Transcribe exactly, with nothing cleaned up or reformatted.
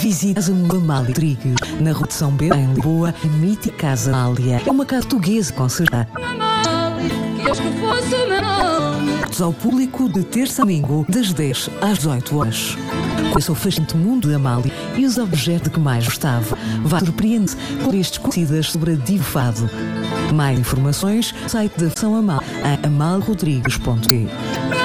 Visite a Amália Rodrigues, na Rua de São Bento, em Lisboa, a mítica Casa Amália. É uma casa portuguesa com certeza. Ao público de terça a domingo, das dez às dezoito horas. Conheça o fascinante mundo de Amália e os objetos de que mais gostava. Vá surpreender-se por estes conhecidas sobre a Divo Fado. Mais informações, site da São Amália, em amal rodrigues ponto p.